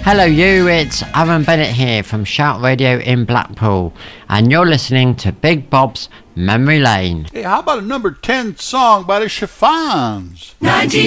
Hello you, it's Aaron Bennett here from Shout Radio in Blackpool, and you're listening to Big Bob's Memory Lane. Hey, how about a number 10 song by the Chiffons? 19